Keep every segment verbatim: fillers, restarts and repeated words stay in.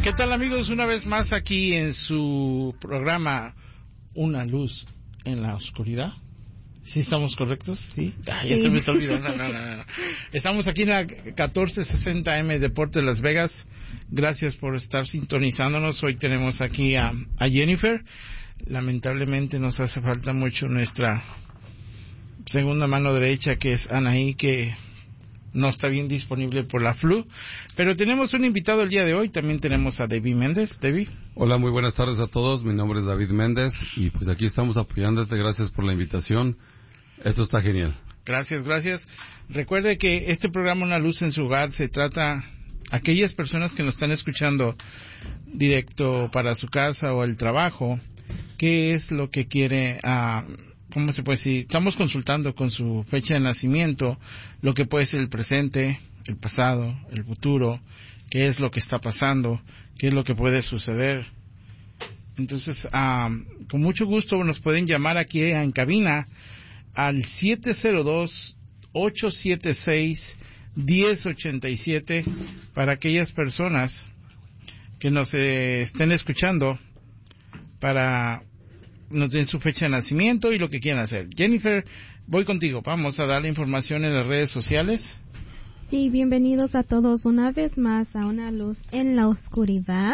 ¿Qué tal, amigos? Una vez más aquí en su programa Una Luz en la Oscuridad. ¿Sí estamos correctos? ¿Sí? Ah, ya sí. Se me está olvidando. No, no, no, no. Estamos aquí en la catorce sesenta M Deportes Las Vegas. Gracias por estar sintonizándonos. Hoy tenemos aquí a, a Jennifer. Lamentablemente nos hace falta mucho nuestra segunda mano derecha, que es Anaí, que no está bien disponible por la flu, pero tenemos un invitado el día de hoy. También tenemos a David Méndez. David. Hola, muy buenas tardes a todos. Mi nombre es David Méndez y pues aquí estamos apoyándote. Gracias por la invitación. Esto está genial. Gracias, gracias. Recuerde que este programa Una Luz en su Hogar se trata aquellas personas que nos están escuchando directo para su casa o el trabajo. ¿Qué es lo que quiere? Uh, ¿Cómo se puede decir? Estamos consultando con su fecha de nacimiento lo que puede ser el presente, el pasado, el futuro, qué es lo que está pasando, qué es lo que puede suceder. Entonces, um, con mucho gusto nos pueden llamar aquí en cabina al siete cero dos, ocho siete seis, uno cero ocho siete para aquellas personas que nos eh, estén escuchando, para nos den su fecha de nacimiento y lo que quieran hacer. Jennifer, voy contigo. Vamos a darle información en las redes sociales. Sí, bienvenidos a todos una vez más a Una Luz en la Oscuridad.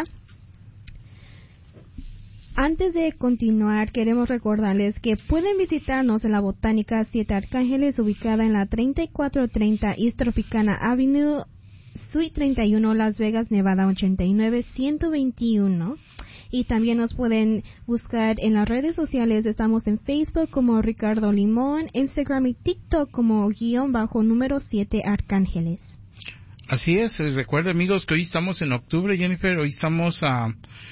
Antes de continuar, queremos recordarles que pueden visitarnos en la Botánica Siete Arcángeles, ubicada en la treinta y cuatro treinta East Tropicana Avenue, Suite treinta y uno, Las Vegas, Nevada ochenta y nueve ciento veintiuno. Y también nos pueden buscar en las redes sociales. Estamos en Facebook como Ricardo Limón, Instagram y TikTok como guión bajo número siete Arcángeles. Así es. Recuerden, amigos, que hoy estamos en octubre, Jennifer. Hoy estamos uh,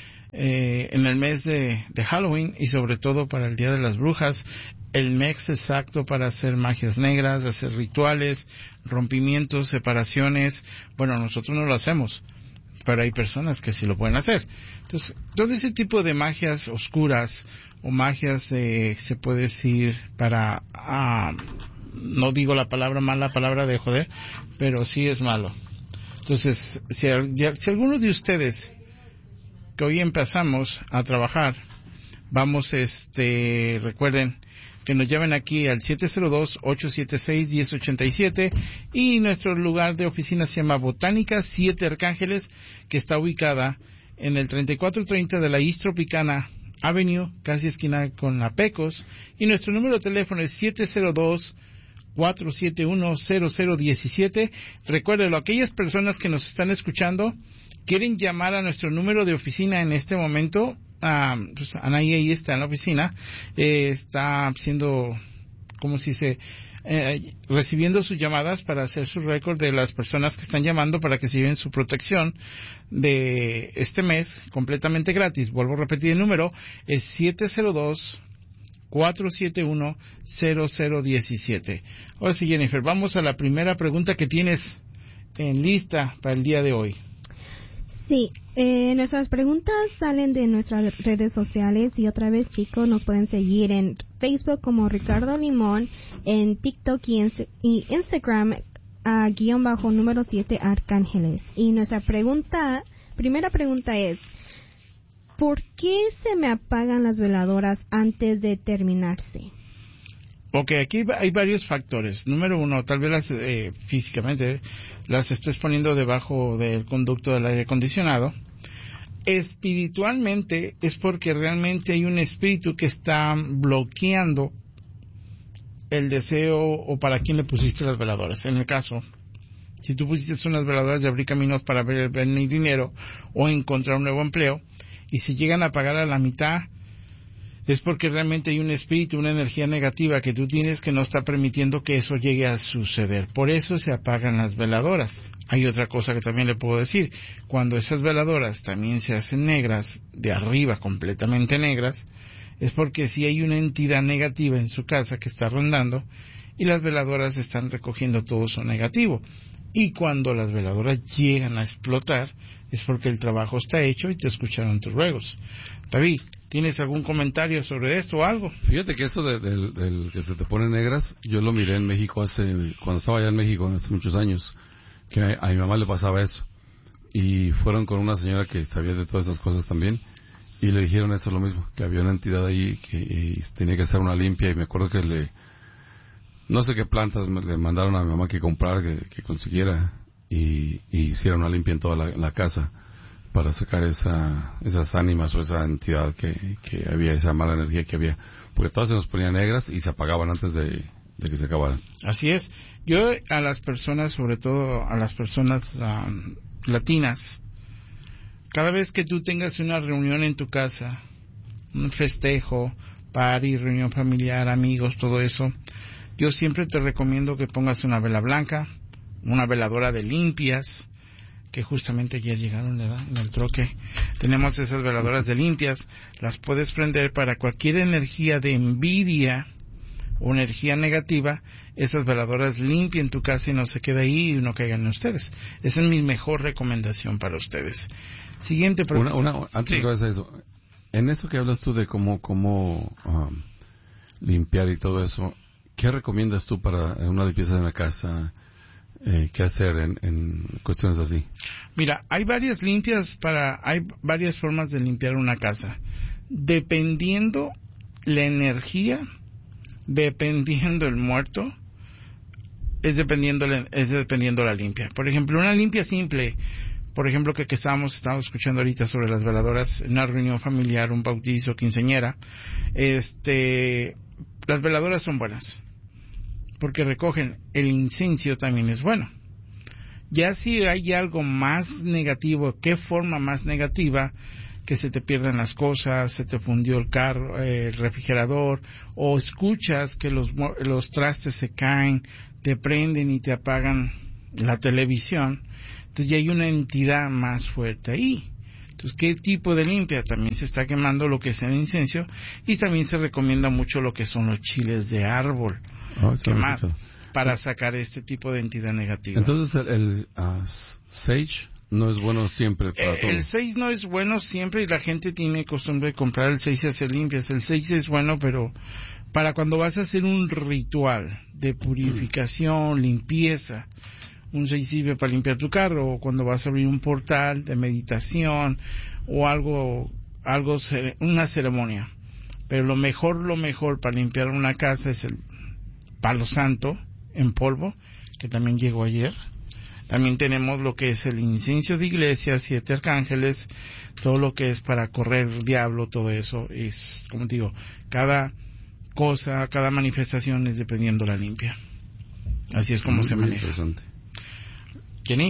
eh, en el mes de, de Halloween y sobre todo para el Día de las Brujas. El mes exacto para hacer magias negras, hacer rituales, rompimientos, separaciones. Bueno, nosotros no lo hacemos, pero hay personas que sí lo pueden hacer. Entonces, todo ese tipo de magias oscuras o magias, eh, se puede decir para, ah, no digo la palabra mala, palabra de joder, pero sí es malo. Entonces, si, si algunos de ustedes que hoy empezamos a trabajar, vamos, este, recuerden que nos llamen aquí al siete cero dos, ocho siete seis, uno cero ocho siete y nuestro lugar de oficina se llama Botánica Siete Arcángeles, que está ubicada en el treinta y cuatro treinta de la East Tropicana Avenue, casi esquina con la Pecos, y nuestro número de teléfono es siete cero dos, cuatro siete uno, cero cero uno siete. Recuérdenlo, aquellas personas que nos están escuchando quieren llamar a nuestro número de oficina en este momento. Ah, pues Anaí ahí está en la oficina, eh, está haciendo, ¿cómo se dice? Eh, recibiendo sus llamadas para hacer su récord de las personas que están llamando para que se lleven su protección de este mes completamente gratis. Vuelvo a repetir el número, es siete cero dos, cuatro siete uno, cero cero uno siete. Ahora sí, Jennifer, vamos a la primera pregunta que tienes en lista para el día de hoy. Sí, eh, nuestras preguntas salen de nuestras redes sociales y otra vez, chicos, nos pueden seguir en Facebook como Ricardo Limón, en TikTok y, en, y Instagram a guión bajo número siete Arcángeles. Y nuestra pregunta, primera pregunta es, ¿por qué se me apagan las veladoras antes de terminarse? Ok, aquí hay varios factores. Número uno, tal vez las, eh, físicamente las estés poniendo debajo del conducto del aire acondicionado. Espiritualmente es porque realmente hay un espíritu que está bloqueando el deseo o para quién le pusiste las veladoras. En el caso, si tú pusiste unas veladoras de abrir caminos para ver, ver dinero o encontrar un nuevo empleo, y si llegan a apagar a la mitad, es porque realmente hay un espíritu, una energía negativa que tú tienes que no está permitiendo que eso llegue a suceder. Por eso se apagan las veladoras. Hay otra cosa que también le puedo decir. Cuando esas veladoras también se hacen negras, de arriba completamente negras, es porque si hay una entidad negativa en su casa que está rondando y las veladoras están recogiendo todo eso negativo. Y cuando las veladoras llegan a explotar, es porque el trabajo está hecho y te escucharon tus ruegos. David, ¿tienes algún comentario sobre esto o algo? Fíjate que eso de, de, de, de que se te ponen negras, yo lo miré en México hace, cuando estaba allá en México hace muchos años, que a, a mi mamá le pasaba eso. y fueron con una señora que sabía de todas esas cosas también, y le dijeron eso lo mismo, que había una entidad ahí que y tenía que hacer una limpia, y me acuerdo que le, no sé qué plantas me, le mandaron a mi mamá que comprar, que, que consiguiera, y, y hiciera una limpia en toda la, la casa, para sacar esa, esas ánimas o esa entidad que, que había, esa mala energía que había, porque todas se nos ponían negras y se apagaban antes de, de que se acabaran. Así es. Yo a las personas, sobre todo a las personas um, latinas, cada vez que tú tengas una reunión en tu casa, un festejo, party, reunión familiar, amigos, todo eso, yo siempre te recomiendo que pongas una vela blanca, una veladora de limpias, que justamente ayer llegaron, ¿verdad?, en el troque. Tenemos esas veladoras de limpias, las puedes prender para cualquier energía de envidia o energía negativa, esas veladoras limpien tu casa y no se quede ahí y no caigan en ustedes. Esa es mi mejor recomendación para ustedes. Siguiente pregunta. Una, una, antes sí. de que eso, en eso que hablas tú de cómo, cómo um, limpiar y todo eso, ¿qué recomiendas tú para una limpieza de una casa? Eh, ¿Qué hacer en, en cuestiones así? Mira, hay varias limpias para, hay varias formas de limpiar una casa, dependiendo la energía, dependiendo el muerto, es dependiendo la, es dependiendo la limpia. Por ejemplo, una limpia simple, por ejemplo, que, que estábamos, estábamos escuchando ahorita sobre las veladoras, en una reunión familiar, un bautizo, quinceañera, este, las veladoras son buenas, porque recogen el incienso, también es bueno. Ya si hay algo más negativo, ¿qué forma más negativa? Que se te pierden las cosas, se te fundió el carro, eh, el refrigerador, o escuchas que los, los trastes se caen, te prenden y te apagan la televisión. Entonces ya hay una entidad más fuerte ahí. Entonces, ¿qué tipo de limpia? También se está quemando lo que es el incienso, y también se recomienda mucho lo que son los chiles de árbol. Oh, quemar para sacar este tipo de entidad negativa. Entonces el, el uh, sage no es bueno siempre para eh, todo. El sage no es bueno siempre, y la gente tiene costumbre de comprar el sage y hacer limpias. El sage es bueno, pero para cuando vas a hacer un ritual de purificación, limpieza, un sage sirve para limpiar tu carro, o cuando vas a abrir un portal de meditación o algo, algo una ceremonia. Pero lo mejor, lo mejor para limpiar una casa es el palo santo en polvo, que también llegó ayer. También tenemos lo que es el incienso de iglesia, siete arcángeles, todo lo que es para correr el diablo, todo eso. Es, como digo, cada cosa, cada manifestación es dependiendo la limpia. Así es como muy, se muy maneja. Interesante. Jenny.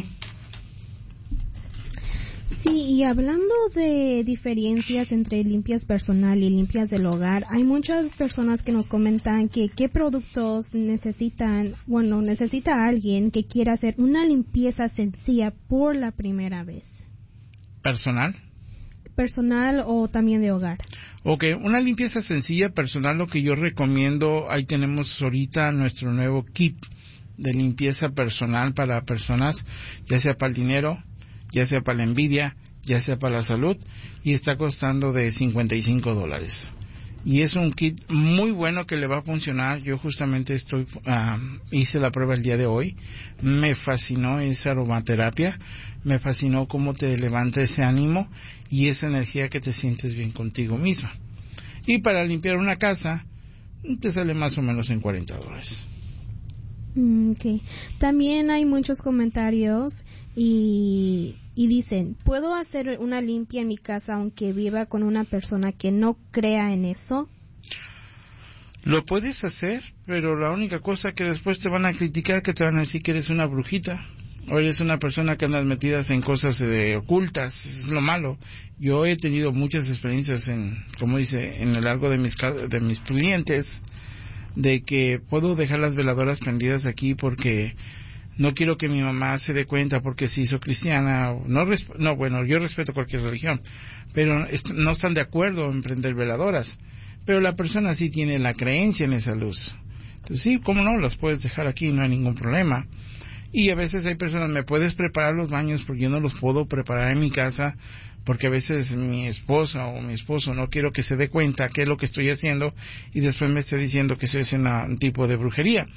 Sí, y hablando de diferencias entre limpias personal y limpias del hogar, hay muchas personas que nos comentan que qué productos necesitan, bueno, necesita alguien que quiera hacer una limpieza sencilla por la primera vez. ¿Personal? Personal o también de hogar. Ok, una limpieza sencilla personal, lo que yo recomiendo, ahí tenemos ahorita nuestro nuevo kit de limpieza personal para personas, ya sea para el dinero, ya sea para la envidia, ya sea para la salud, y está costando de cincuenta y cinco dólares. Y es un kit muy bueno que le va a funcionar. Yo justamente estoy uh, hice la prueba el día de hoy. Me fascinó esa aromaterapia, me fascinó cómo te levanta ese ánimo y esa energía que te sientes bien contigo misma. Y para limpiar una casa, te sale más o menos en cuarenta dólares. Okay. También hay muchos comentarios y, y dicen, ¿puedo hacer una limpia en mi casa aunque viva con una persona que no crea en eso? Lo puedes hacer, pero la única cosa que después te van a criticar, que te van a decir que eres una brujita o eres una persona que andas metidas en cosas eh, ocultas. Es lo malo. Yo he tenido muchas experiencias en, como dice, en el largo de mis de mis clientes, de que puedo dejar las veladoras prendidas aquí porque no quiero que mi mamá se dé cuenta porque se hizo cristiana. No, no bueno, yo respeto cualquier religión, pero no están de acuerdo en prender veladoras. Pero la persona sí tiene la creencia en esa luz. Entonces sí, cómo no, las puedes dejar aquí, no hay ningún problema. Y a veces hay personas, ¿me puedes preparar los baños? Porque yo no los puedo preparar en mi casa, porque a veces mi esposa o mi esposo no quiero que se dé cuenta qué es lo que estoy haciendo y después me esté diciendo que soy un tipo de brujería.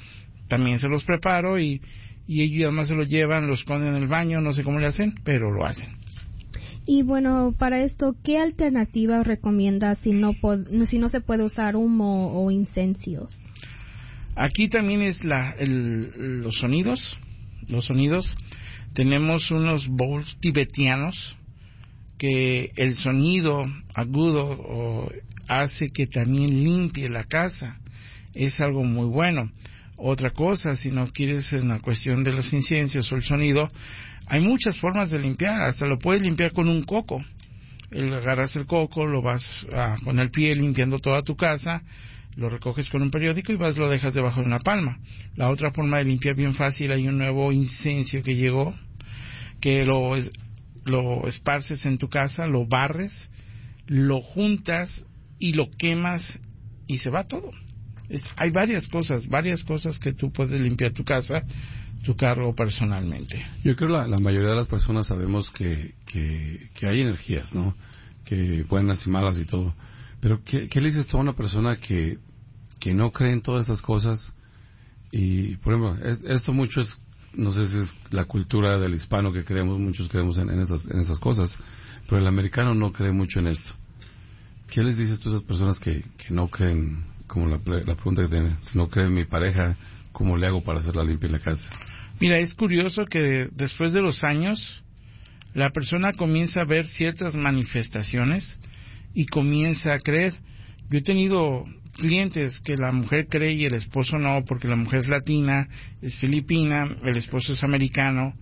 también se los preparo y, y ellos además se los llevan, los esconden en el baño, no sé cómo le hacen, pero lo hacen. Y bueno, para esto, ¿qué alternativa recomienda si no, po- si no se puede usar humo o incensios? Aquí también es la, el, los sonidos, los sonidos. Tenemos unos bowls tibetianos que el sonido agudo o, hace que también limpie la casa. Es algo muy bueno. Otra cosa, si no quieres en la cuestión de los inciensos o el sonido, hay muchas formas de limpiar. Hasta lo puedes limpiar con un coco. El, agarras el coco, lo vas ah, con el pie limpiando toda tu casa, lo recoges con un periódico y vas lo dejas debajo de una palma. La otra forma de limpiar bien fácil, hay un nuevo incienso que llegó, que lo, lo esparces en tu casa, lo barres, lo juntas y lo quemas y se va todo. Es, hay varias cosas, varias cosas que tú puedes limpiar tu casa, tu carro personalmente. Yo creo que la, la mayoría de las personas sabemos que, que, que hay energías, ¿no? Que buenas y malas y todo. Pero ¿qué, qué le dices tú a una persona que, que no cree en todas estas cosas? Y, por ejemplo, es, esto mucho es, no sé si es la cultura del hispano que creemos, muchos creemos en, en, esas, en esas cosas, pero el americano no cree mucho en esto. ¿Qué les dices tú a esas personas que, que no creen, como la, la pregunta que tienen, si no creen en mi pareja, ¿cómo le hago para hacerla limpia en la casa? Mira, es curioso que después de los años, la persona comienza a ver ciertas manifestaciones y comienza a creer. Yo he tenido clientes que la mujer cree y el esposo no, porque la mujer es latina, es filipina, el esposo es americano,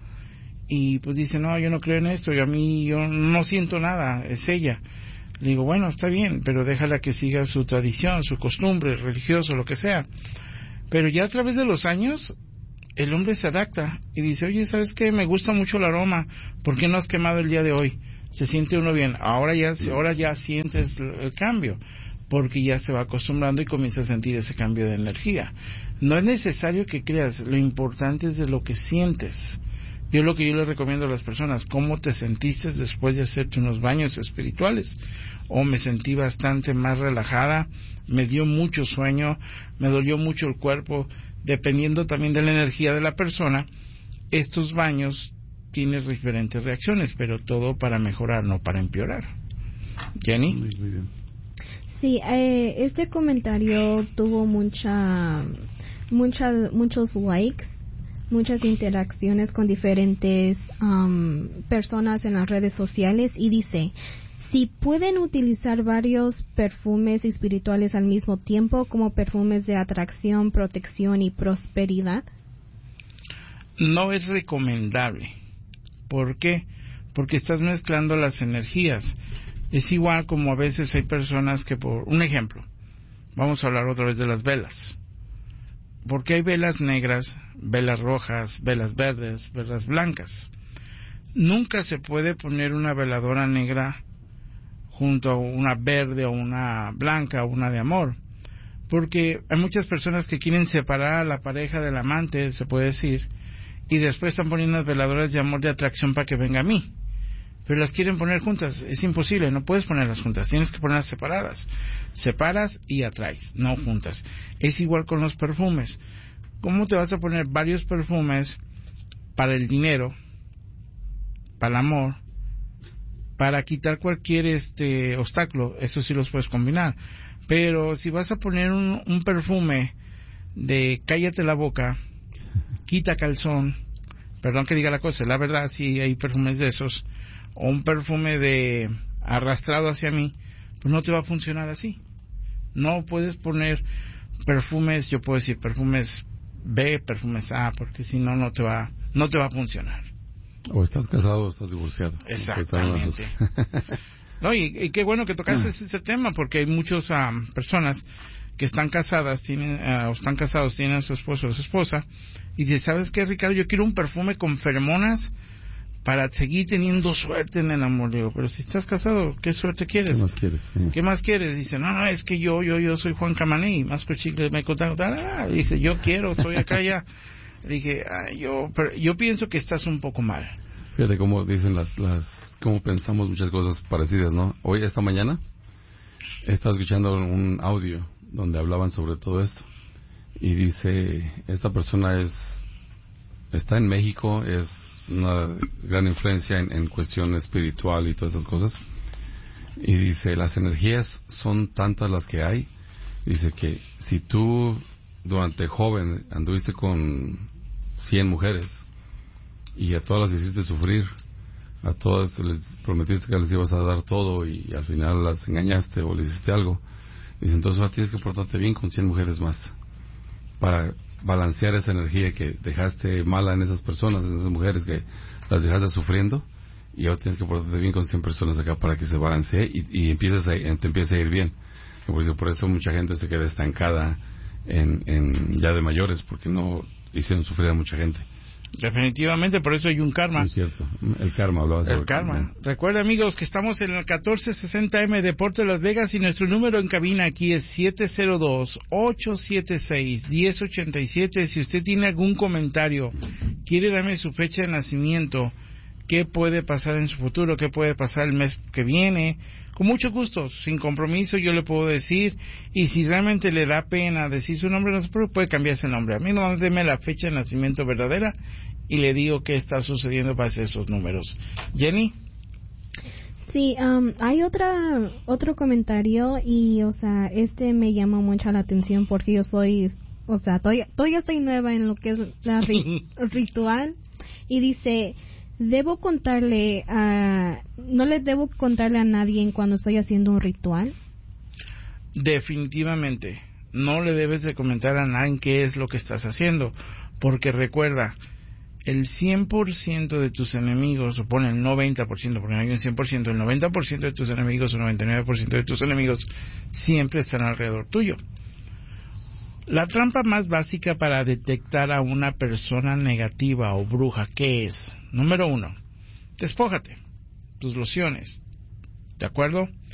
y pues dice, no, yo no creo en esto, y a mí yo no siento nada, es ella. Le digo, bueno, está bien, pero déjala que siga su tradición, su costumbre, religioso, lo que sea. Pero ya a través de los años, el hombre se adapta y dice, oye, ¿sabes qué? Me gusta mucho el aroma, ¿por qué no has quemado el día de hoy? Se siente uno bien, ahora ya, ahora ya sientes el cambio, porque ya se va acostumbrando y comienza a sentir ese cambio de energía. No es necesario que creas, lo importante es de lo que sientes. Yo lo que yo le recomiendo a las personas, ¿cómo te sentiste después de hacerte unos baños espirituales? O me sentí bastante más relajada, me dio mucho sueño, me dolió mucho el cuerpo, dependiendo también de la energía de la persona. Estos baños tienen diferentes reacciones, pero todo para mejorar, no para empeorar. Jenny. Muy, muy bien. Sí, eh, este comentario tuvo mucha, mucha, muchos likes, muchas interacciones con diferentes um, personas en las redes sociales y dice, si pueden utilizar varios perfumes espirituales al mismo tiempo como perfumes de atracción, protección y prosperidad. No es recomendable. ¿Por qué? Porque estás mezclando las energías. Es igual como a veces hay personas que, por un ejemplo, vamos a hablar otra vez de las velas. Porque hay velas negras, velas rojas, velas verdes, velas blancas. Nunca se puede poner una veladora negra junto a una verde o una blanca o una de amor. Porque hay muchas personas que quieren separar a la pareja del amante, se puede decir, y después están poniendo unas veladoras de amor de atracción para que venga a mí. Pero las quieren poner juntas, es imposible, no puedes ponerlas juntas, tienes que ponerlas separadas. Separas y atraes, no juntas. Es igual con los perfumes. ¿Cómo te vas a poner varios perfumes para el dinero, para el amor, para quitar cualquier este obstáculo? Eso sí los puedes combinar. Pero si vas a poner un, un perfume de cállate la boca, quita calzón, perdón que diga la cosa, la verdad sí hay perfumes de esos, o un perfume de arrastrado hacia mí, pues no te va a funcionar así. No puedes poner perfumes, yo puedo decir perfumes B, perfumes A, porque si no, no te va, no te va a funcionar. O estás casado o estás divorciado. Exactamente. No, y, y qué bueno que tocaste ese, ese tema, porque hay muchas um, personas que están casadas, tienen, uh, o están casados, tienen a su esposo o su esposa, y dice, ¿sabes qué, Ricardo? Yo quiero un perfume con feromonas para seguir teniendo suerte en el amor. Digo, pero si estás casado, ¿qué suerte quieres? ¿Qué más quieres? Sí. ¿Qué más quieres? Dice, no, no, es que yo, yo, yo soy Juan Camané, más que chicle me contaron, dice, yo quiero, soy acá ya. Dije, ah, yo, pero yo pienso que estás un poco mal. Fíjate cómo dicen las, las, cómo pensamos muchas cosas parecidas, ¿no? Hoy, esta mañana, he estado escuchando un audio donde hablaban sobre todo esto. y dice, esta persona es está en México, es una gran influencia en, en cuestión espiritual y todas esas cosas, y dice, las energías son tantas las que hay, dice que si tú durante joven anduviste con cien mujeres y a todas las hiciste sufrir, a todas les prometiste que les ibas a dar todo y al final las engañaste o les hiciste algo, dice, entonces ahora tienes que portarte bien con cien mujeres más para balancear esa energía que dejaste mala en esas personas, en esas mujeres que las dejaste sufriendo, y ahora tienes que portarte bien con cien personas acá para que se balancee y, y empieces a, te empiece a ir bien. Por eso, por eso mucha gente se queda estancada en, en ya de mayores, porque no hicieron sufrir a mucha gente. Definitivamente, por eso hay un karma. Es cierto, el karma hablaba sobre el karma. Recuerda, amigos, que estamos en el catorce sesenta M Deporte Las Vegas y nuestro número en cabina aquí es siete cero dos, ocho siete seis, uno cero ocho siete. Si usted tiene algún comentario, quiere darme su fecha de nacimiento, qué puede pasar en su futuro, qué puede pasar el mes que viene, con mucho gusto, sin compromiso, yo le puedo decir, y si realmente le da pena decir su nombre, no se preocupe, puede cambiarse el nombre. A mí no, déme la fecha de nacimiento verdadera y le digo qué está sucediendo para hacer esos números. Jenny. Sí, um, hay otra otro comentario y, o sea, este me llamó mucho la atención porque yo soy, o sea, todavía, todavía estoy nueva en lo que es la ri- ritual, y dice, debo contarle a, no le debo contarle a nadie cuando estoy haciendo un ritual. Definitivamente, no le debes de comentar a nadie qué es lo que estás haciendo, porque recuerda, el cien por ciento de tus enemigos, o pone el noventa por ciento, porque no hay un cien por ciento, el noventa por ciento de tus enemigos o noventa y nueve por ciento de tus enemigos siempre están alrededor tuyo. La trampa más básica para detectar a una persona negativa o bruja, ¿qué es? Número uno, despójate, tus lociones, ¿de acuerdo?